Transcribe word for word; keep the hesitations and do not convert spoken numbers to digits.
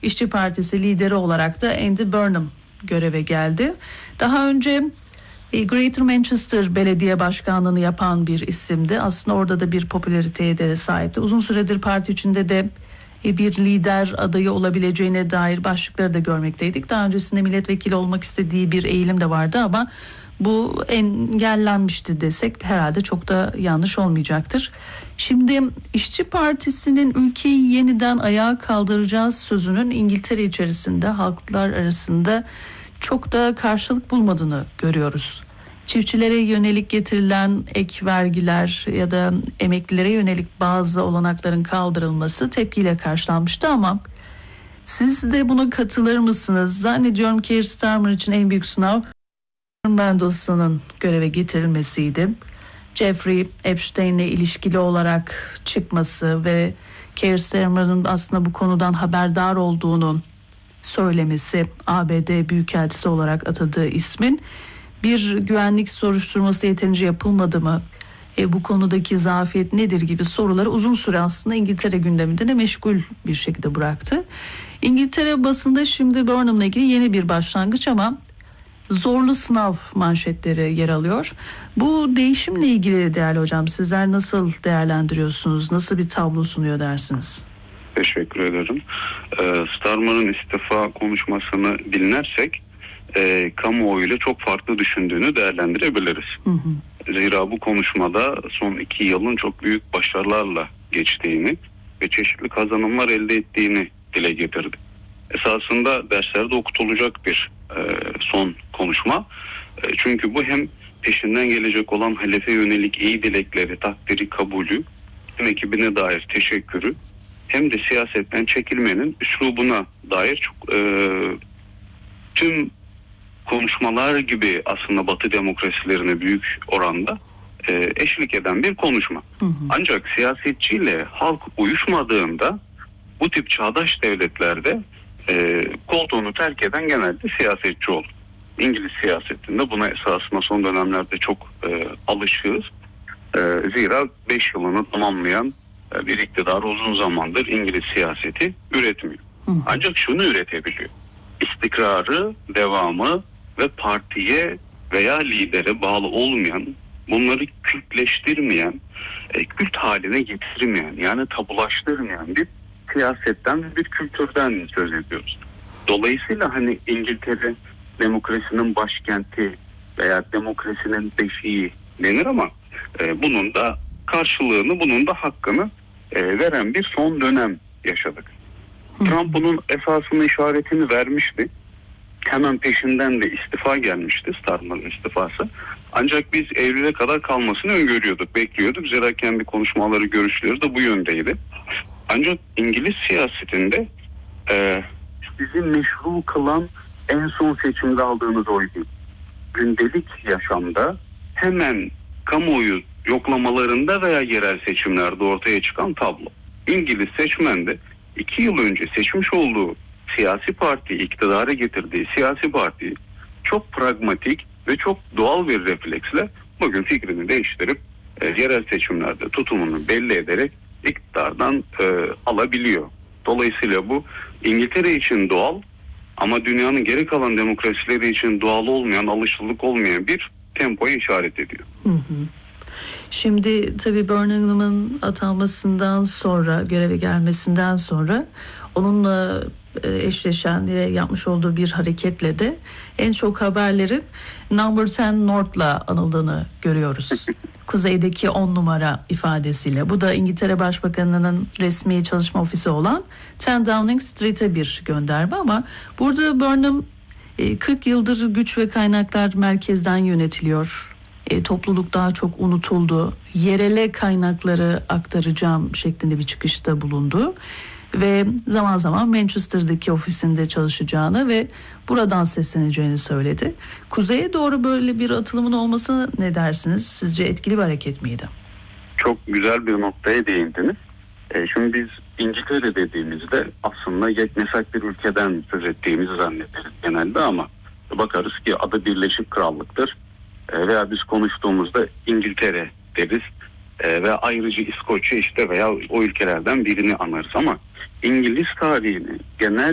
İşçi Partisi lideri olarak da Andy Burnham göreve geldi. Daha önce Greater Manchester Belediye Başkanlığı'nı yapan bir isimdi. Aslında orada da bir popülariteye de sahipti. Uzun süredir parti içinde de bir lider adayı olabileceğine dair başlıkları da görmekteydik. Daha öncesinde milletvekili olmak istediği bir eğilim de vardı ama bu engellenmişti desek herhalde çok da yanlış olmayacaktır. Şimdi İşçi Partisi'nin ülkeyi yeniden ayağa kaldıracağız sözünün İngiltere içerisinde halklar arasında çok da karşılık bulmadığını görüyoruz. Çiftçilere yönelik getirilen ek vergiler ya da emeklilere yönelik bazı olanakların kaldırılması tepkiyle karşılanmıştı ama siz de buna katılır mısınız? Zannediyorum Keir Starmer için en büyük sınav Mendelssohn'un göreve getirilmesiydi. Jeffrey Epstein'le ilişkili olarak çıkması ve Keir Starmer'ın aslında bu konudan haberdar olduğunu söylemesi, A B D Büyükelçisi olarak atadığı ismin bir güvenlik soruşturması yeterince yapılmadı mı? E, bu konudaki zafiyet nedir gibi soruları uzun süre aslında İngiltere gündeminde de meşgul bir şekilde bıraktı. İngiltere basında şimdi Burnham'la ilgili yeni bir başlangıç ama zorlu sınav manşetleri yer alıyor. Bu değişimle ilgili değerli hocam sizler nasıl değerlendiriyorsunuz? Nasıl bir tablo sunuyor dersiniz? Teşekkür ederim. Ee, Starmer'ın istifa konuşmasını dinlersek e, kamuoyuyla çok farklı düşündüğünü değerlendirebiliriz. Hı hı. Zira bu konuşmada son iki yılın çok büyük başarılarla geçtiğini ve çeşitli kazanımlar elde ettiğini dile getirdi. Esasında derslerde okutulacak bir e, son konuşma. E, çünkü bu hem peşinden gelecek olan hedefe yönelik iyi dilekleri, takdiri, kabulü, hem ekibine dair teşekkürü, hem de siyasetten çekilmenin üslubuna dair çok e, tüm konuşmalar gibi aslında Batı demokrasilerine büyük oranda e, eşlik eden bir konuşma. Hı hı. Ancak siyasetçiyle halk uyuşmadığında bu tip çağdaş devletlerde e, koltuğunu terk eden genelde siyasetçi olur. İngiliz siyasetinde buna esasında son dönemlerde çok e, alışığız. E, zira beş yılını tamamlayan e, bir iktidar uzun zamandır İngiliz siyaseti üretmiyor. Hı. Ancak şunu üretebiliyor. İstikrarı, devamı ve partiye veya lidere bağlı olmayan, bunları kültleştirmeyen, e, kült haline getirmeyen, yani tabulaştırmayan bir siyasetten ve bir kültürden söz ediyoruz. Dolayısıyla hani İngiltere demokrasinin başkenti veya demokrasinin beşiği denir ama e, bunun da karşılığını, bunun da hakkını e, veren bir son dönem yaşadık. Hı. Trump bunun esasını, işaretini vermişti. Hemen peşinden de istifa gelmişti, Starmer'ın istifası. Ancak biz Eylül'e kadar kalmasını öngörüyorduk, bekliyorduk. Zira kendi konuşmaları, görüşleri de bu yöndeydi. Ancak İngiliz siyasetinde e, sizi meşru kılan en son seçimde aldığınız oy değil. Gündelik yaşamda hemen kamuoyu yoklamalarında veya yerel seçimlerde ortaya çıkan tablo. İngiliz seçmen de iki yıl önce seçmiş olduğu siyasi parti, iktidara getirdiği siyasi partiyi çok pragmatik ve çok doğal bir refleksle bugün fikrini değiştirip e, yerel seçimlerde tutumunu belli ederek iktidardan e, alabiliyor. Dolayısıyla bu İngiltere için doğal ama dünyanın geri kalan demokrasileri için doğal olmayan, alışıldık olmayan bir tempoya işaret ediyor. Hı hı. Şimdi tabii Burnham'ın atanmasından sonra, göreve gelmesinden sonra onunla eşleşen ve yapmış olduğu bir hareketle de en çok haberlerin Number on North'la anıldığını görüyoruz. Kuzeydeki on numara ifadesiyle. Bu da İngiltere Başbakanı'nın resmi çalışma ofisi olan on Downing Street'e bir gönderme ama burada Burnham kırk yıldır güç ve kaynaklar merkezden yönetiliyor. E, topluluk daha çok unutuldu. Yerele kaynakları aktaracağım şeklinde bir çıkışta bulundu. Ve zaman zaman Manchester'daki ofisinde çalışacağını ve buradan sesleneceğini söyledi. Kuzeye doğru böyle bir atılımın olması ne dersiniz? Sizce etkili bir hareket miydi? Çok güzel bir noktaya değindiniz. E, şimdi biz İngiltere dediğimizde aslında yeknesak bir ülkeden söz ettiğimizi zannederiz genelde ama bakarız ki adı Birleşik Krallık'tır. E, veya biz konuştuğumuzda İngiltere deriz. E, veya ayrıca İskoçya işte veya o ülkelerden birini anarız ama İngiliz tarihini genel